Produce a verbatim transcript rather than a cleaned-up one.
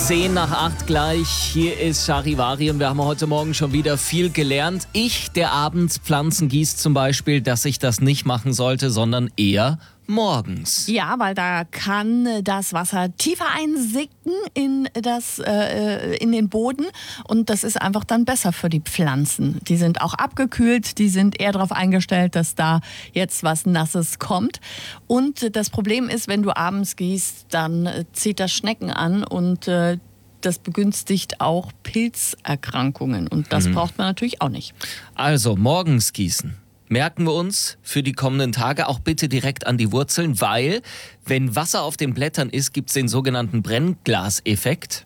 Zehn nach acht gleich. Hier ist Charivari und wir haben heute Morgen schon wieder viel gelernt. Ich, der abends Pflanzen gießt zum Beispiel, dass ich das nicht machen sollte, sondern eher morgens. Ja, weil da kann das Wasser tiefer einsinken in, das, äh, in den Boden und das ist einfach dann besser für die Pflanzen. Die sind auch abgekühlt, die sind eher darauf eingestellt, dass da jetzt was Nasses kommt. Und das Problem ist, wenn du abends gießt, dann zieht das Schnecken an und äh, das begünstigt auch Pilzerkrankungen und das mhm. braucht man natürlich auch nicht. Also morgens gießen. Merken wir uns für die kommenden Tage auch bitte direkt an die Wurzeln, weil wenn Wasser auf den Blättern ist, gibt es den sogenannten Brennglaseffekt.